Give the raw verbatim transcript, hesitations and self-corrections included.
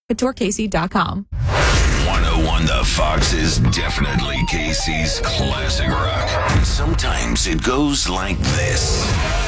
couture casey dot com. one oh one The Fox is definitely Casey's classic rock. And sometimes it goes like this.